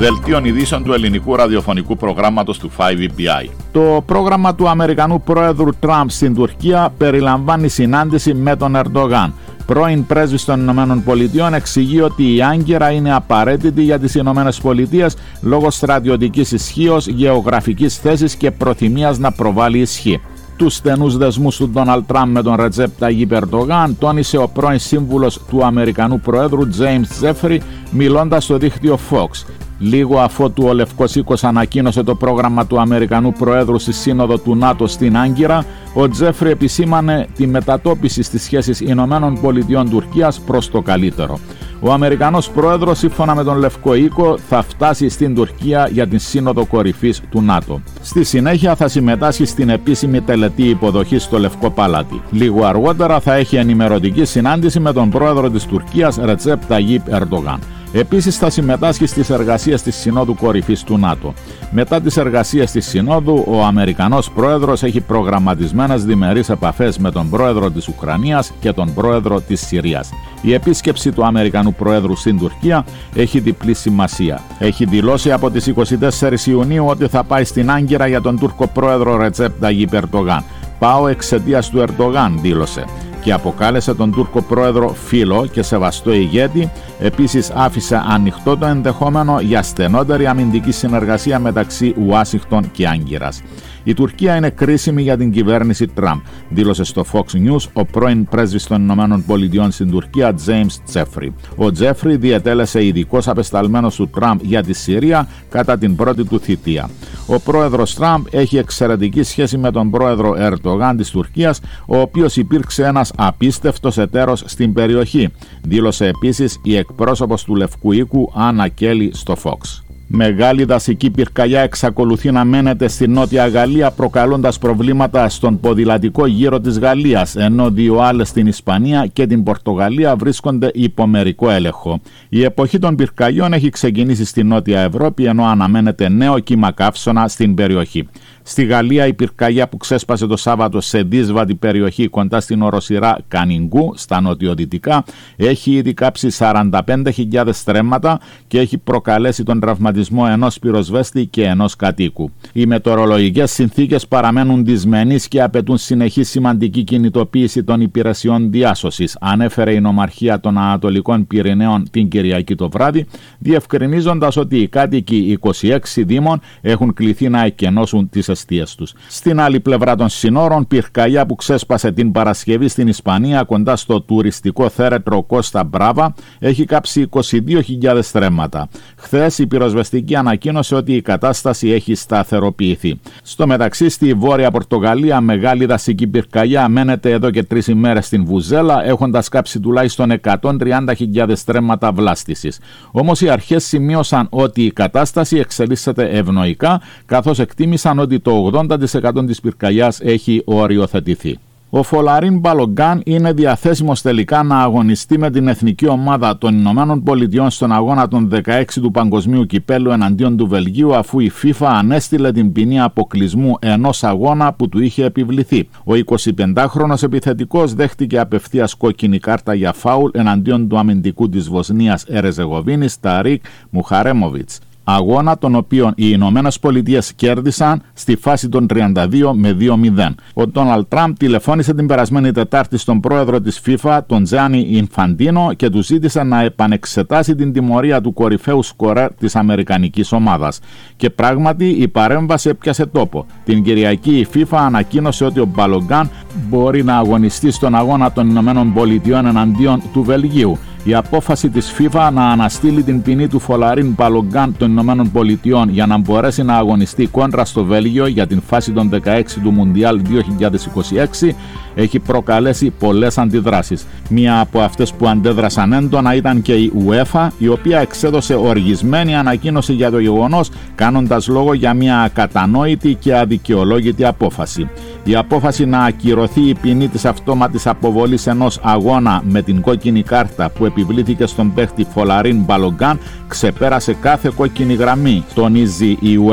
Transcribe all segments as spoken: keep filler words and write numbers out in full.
Δελτίο ειδήσεων του ελληνικού ραδιοφωνικού προγράμματος του φάιβ ι πι άι. Το πρόγραμμα του Αμερικανού Πρόεδρου Τραμπ στην Τουρκία περιλαμβάνει συνάντηση με τον Ερντογάν. Πρώην πρέσβης των Ηνωμένων Πολιτειών εξηγεί ότι η Άγκυρα είναι απαραίτητη για τις Ηνωμένες Πολιτείες λόγω στρατιωτικής ισχύως, γεωγραφικής θέσης και προθυμίας να προβάλλει ισχύ. Τους στενούς δεσμούς του Ντόναλντ Τραμπ με τον Ρετζέπ Ταγίπ Ερντογάν τόνισε ο πρώην σύμβουλος του Αμερικανού Προέδρου Τζέιμς Τζέφρι μιλώντας στο δίκτυο Fox. Λίγο αφότου ο Λευκός Οίκος ανακοίνωσε το πρόγραμμα του Αμερικανού Προέδρου στη Σύνοδο του ΝΑΤΟ στην Άγκυρα, ο Τζέφρι επισήμανε τη μετατόπιση στις σχέσεις Ηνωμένων Πολιτειών Τουρκίας προς το καλύτερο. Ο Αμερικανός Πρόεδρος, σύμφωνα με τον Λευκό Οίκο, θα φτάσει στην Τουρκία για την Σύνοδο Κορυφής του ΝΑΤΟ. Στη συνέχεια θα συμμετάσχει στην επίσημη τελετή υποδοχής στο Λευκό Παλάτι. Λίγο αργότερα θα έχει ενημερωτική συνάντηση με τον Πρόεδρο της Τουρκίας, Ρετζέπ Ταγίπ Ερντογάν. Επίσης θα συμμετάσχει στις εργασίες της Συνόδου Κορυφής του ΝΑΤΟ. Μετά τις εργασίες της Συνόδου, ο Αμερικανός Πρόεδρος έχει προγραμματισμένες διμερείς επαφές με τον Πρόεδρο της Ουκρανίας και τον Πρόεδρο της Συρίας. Η επίσκεψη του Αμερικανού Προέδρου στην Τουρκία έχει διπλή σημασία. Έχει δηλώσει από τις είκοσι τέσσερις Ιουνίου ότι θα πάει στην Άγκυρα για τον Τούρκο Πρόεδρο Ρετζέπ Ταγίπ Ερντογάν. «Πάω εξαιτίας του Ερντογάν», δήλωσε, και αποκάλεσε τον Τούρκο Πρόεδρο φίλο και σεβαστό ηγέτη. Επίσης άφησε ανοιχτό το ενδεχόμενο για στενότερη αμυντική συνεργασία μεταξύ Ουάσιγκτον και Άγκυρας. Η Τουρκία είναι κρίσιμη για την κυβέρνηση Τραμπ, δήλωσε στο Fox News ο πρώην πρέσβης των Ηνωμένων Πολιτειών στην Τουρκία, Τζέιμς Τζέφρι. Ο Τζέφρι διετέλεσε ειδικός απεσταλμένος του Τραμπ για τη Συρία κατά την πρώτη του θητεία. Ο πρόεδρος Τραμπ έχει εξαιρετική σχέση με τον πρόεδρο Ερντογάν της Τουρκίας, ο οποίος υπήρξε ένας απίστευτος εταίρος στην περιοχή, δήλωσε επίσης η εκπρόσωπος του Λευκού Οίκου, Άννα Κέλλη, στο Fox. Μεγάλη δασική πυρκαγιά εξακολουθεί να μένεται στη Νότια Γαλλία, προκαλώντας προβλήματα στον ποδηλατικό γύρο της Γαλλίας, ενώ δύο άλλες στην Ισπανία και την Πορτογαλία βρίσκονται υπό μερικό έλεγχο. Η εποχή των πυρκαγιών έχει ξεκινήσει στη Νότια Ευρώπη, ενώ αναμένεται νέο κύμα καύσωνα στην περιοχή. Στη Γαλλία, η πυρκαγιά που ξέσπασε το Σάββατο σε δύσβατη περιοχή κοντά στην οροσειρά Κανιγκού, στα νοτιοδυτικά, έχει ήδη κάψει σαράντα πέντε χιλιάδες στρέμματα και έχει προκαλέσει τον τραυματισμό ενός πυροσβέστη και ενός κατοίκου. Οι μετεωρολογικές συνθήκες παραμένουν δυσμενείς και απαιτούν συνεχή σημαντική κινητοποίηση των υπηρεσιών διάσωσης, ανέφερε η Νομαρχία των Ανατολικών Πυρηναίων την Κυριακή το βράδυ, διευκρινίζοντας ότι οι κάτοικοι είκοσι έξι δήμων έχουν κληθεί να εκενώσουν τις εστίες τους. Στην άλλη πλευρά των συνόρων, πυρκαγιά που ξέσπασε την Παρασκευή στην Ισπανία κοντά στο τουριστικό θέρετρο Κώστα Μπράβα έχει κάψει είκοσι δύο χιλιάδες στρέμματα. Χθες η πυροσβεστική ανακοίνωσε ότι η κατάσταση έχει σταθεροποιηθεί. Στο μεταξύ, στη Βόρεια Πορτογαλία, μεγάλη δασική πυρκαγιά μένεται εδώ και τρεις ημέρες στην Βουζέλα, έχοντας κάψει τουλάχιστον εκατόν τριάντα χιλιάδες στρέμματα βλάστησης. Όμως οι αρχές σημείωσαν ότι η κατάσταση εξελίσσεται ευνοϊκά, καθώς εκτίμησαν ότι το ογδόντα τοις εκατό της πυρκαγιάς έχει οριοθετηθεί. Ο Φολαρίν Μπαλογκάν είναι διαθέσιμος τελικά να αγωνιστεί με την εθνική ομάδα των Ηνωμένων Πολιτειών στον αγώνα των δεκαέξι του Παγκοσμίου Κυπέλλου εναντίον του Βελγίου, αφού η FIFA ανέστειλε την ποινή αποκλεισμού ενός αγώνα που του είχε επιβληθεί. Ο εικοσιπεντάχρονος επιθετικός δέχτηκε απευθείας κόκκινη κάρτα για φάουλ εναντίον του αμυντικού της Βοσνίας Ερεζεγοβίνης, Ταρίκ Μουχαρέμοβιτς. Αγώνα τον οποίο οι Ηνωμένες Πολιτείες κέρδισαν στη φάση των τριάντα δύο με δύο μηδέν. Ο Ντόναλντ Τραμπ τηλεφώνησε την περασμένη Τετάρτη στον πρόεδρο της FIFA, τον Τζάνι Ινφαντίνο, και του ζήτησε να επανεξετάσει την τιμωρία του κορυφαίου σκορέρ της αμερικανικής ομάδας. Και πράγματι η παρέμβαση έπιασε τόπο. Την Κυριακή η FIFA ανακοίνωσε ότι ο Μπαλογκάν μπορεί να αγωνιστεί στον αγώνα των Ηνωμένων Πολιτειών εναντίον του Βελγίου. Η απόφαση της FIFA να αναστείλει την ποινή του Φολαρίν Μπαλογκάν των Ηνωμένων Πολιτειών για να μπορέσει να αγωνιστεί κόντρα στο Βέλγιο για την φάση των δεκαέξι του Μουντιάλ δύο χιλιάδες είκοσι έξι έχει προκαλέσει πολλές αντιδράσεις. Μία από αυτές που αντέδρασαν έντονα ήταν και η UEFA, η οποία εξέδωσε οργισμένη ανακοίνωση για το γεγονός, κάνοντας λόγο για μια ακατανόητη και αδικαιολόγητη απόφαση. Η απόφαση να ακυρωθεί η ποινή της αυτόματης αποβολής ενός αγώνα με την κόκκινη κάρτα που επιβλήθηκε στον παίχτη Φολαρίν Μπαλογκάν ξεπέρασε κάθε κόκκινη γραμμή, τονίζει η UEFA.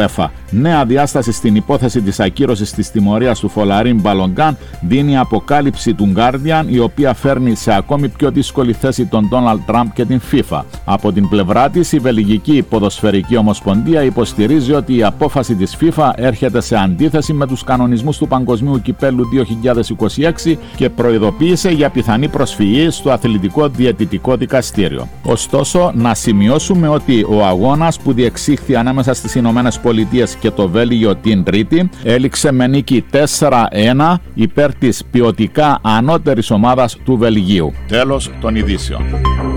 Νέα διάσταση στην υπόθεση της ακύρωσης της τιμωρίας του Φολαρίν Μπαλογκάν δίνει η αποκάλυψη του Guardian, η οποία φέρνει σε ακόμη πιο δύσκολη θέση τον Ντόναλντ Τραμπ και την FIFA. Από την πλευρά της, η Βελγική Ποδοσφαιρική Ομοσπονδία υποστηρίζει ότι η απόφαση της FIFA έρχεται σε αντίθεση με τους κανονισμούς του Παγκοσμίου Κυπέλλου δύο χιλιάδες είκοσι έξι και προειδοποίησε για πιθανή προσφυγή στο Αθλητικό Διαιτητικό Δικαστήριο. Ωστόσο, να σημειώσουμε ότι ο αγώνας που διεξήχθη ανάμεσα στις Ηνωμένες Πολιτείες και το Βέλγιο την Τρίτη έληξε με νίκη τέσσερα ένα υπέρ της ποιοτικά ανώτερης ομάδας του Βελγίου. Τέλος των ειδήσεων.